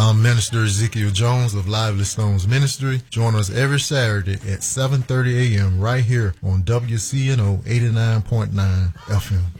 I'm Minister Ezekiel Jones of Lively Stones Ministry. Join us every Saturday at 7:30 a.m. right here on WCNO 89.9 FM.